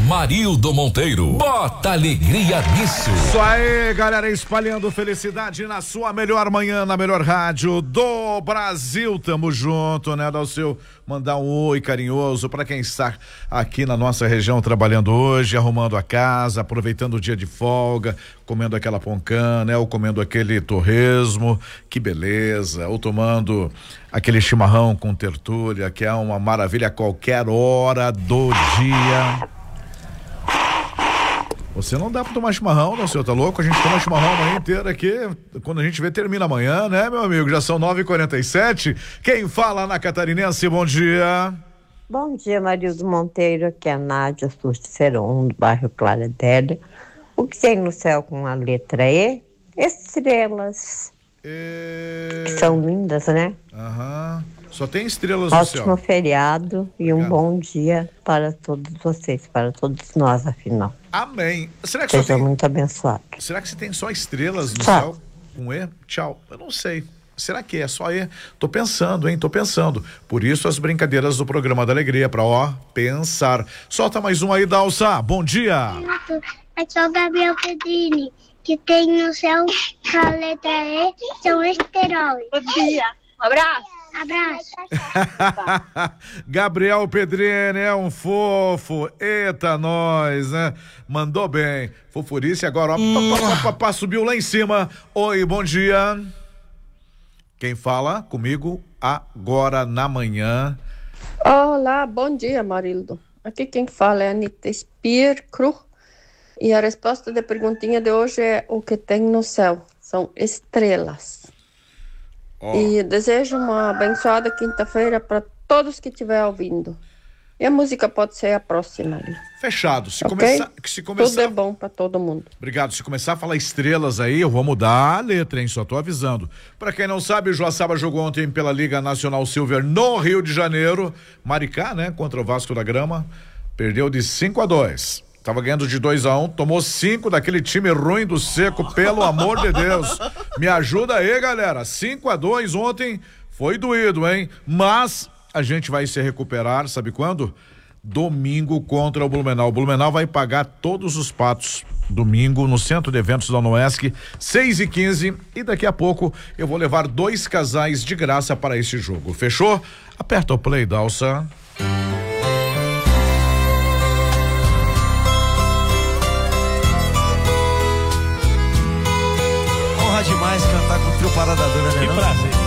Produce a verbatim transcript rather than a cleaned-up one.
Marildo Monteiro. Bota alegria nisso. Isso aí, galera, espalhando felicidade na sua melhor manhã, na melhor rádio do Brasil. Tamo junto, né? Dá o seu, mandar um oi carinhoso para quem está aqui na nossa região trabalhando hoje, arrumando a casa, aproveitando o dia de folga, comendo aquela poncã, né? Ou comendo aquele torresmo, que beleza, ou tomando aquele chimarrão com tertúlia, que é uma maravilha a qualquer hora do dia. Você não dá pra tomar chimarrão, não, senhor, tá louco? A gente toma chimarrão a manhã inteira aqui, quando a gente vê, termina amanhã, né, meu amigo? Já são nove e quarenta e sete. Quem fala na Catarinense, bom dia. Bom dia, Marildo Monteiro, aqui é a Nádia Surticeron, do bairro Claredélia. O que tem no céu com a letra E? Estrelas. E... Que são lindas, né? Aham. Só tem estrelas no céu. Ótimo feriado e um Obrigado. bom dia para todos vocês, para todos nós, afinal. Amém. Será que só Seja tem... muito abençoado. Será que você tem só estrelas no Tchau. céu? Com E? Tchau. Eu não sei. Será que é só E? Tô pensando, hein? Tô pensando. Por isso as brincadeiras do programa da alegria, pra ó, pensar. Solta mais um aí, Dalsa. Bom dia. Aqui é o Gabriel Pedrini, que tem no céu com a letra E, são esteróis. Bom dia. Um abraço. Abraço. Gabriel Pedrini é um fofo. Eita, nós, né? Mandou bem. Fofurice agora, ó. Pá, pá, pá, pá, subiu lá em cima. Oi, bom dia. Quem fala comigo agora na manhã? Olá, bom dia, Marildo. Aqui quem fala é a Anitta Spircru. E a resposta da perguntinha de hoje é o que tem no céu. São estrelas. Oh. E desejo uma abençoada quinta-feira para todos que estiver ouvindo. E a música pode ser a próxima. Fechado. Se, okay? começar, se começar... Tudo é bom para todo mundo. Obrigado. Se começar a falar estrelas aí, eu vou mudar a letra, hein? Só tô avisando. Para quem não sabe, o Joaçaba jogou ontem pela Liga Nacional Silver no Rio de Janeiro. Maricá, né? Contra o Vasco da Gama. Perdeu de cinco a dois. Tava ganhando de dois a um, tomou cinco daquele time ruim do Seco, pelo amor de Deus. Me ajuda aí, galera. cinco a dois ontem foi doído, hein? Mas a gente vai se recuperar, sabe quando? Domingo contra o Blumenau. O Blumenau vai pagar todos os patos domingo no Centro de Eventos da Noesc, seis e quinze, e daqui a pouco eu vou levar dois casais de graça para esse jogo. Fechou? Aperta o play, Dalsa. Demais cantar com o trio Parada Dura, né? Que prazer.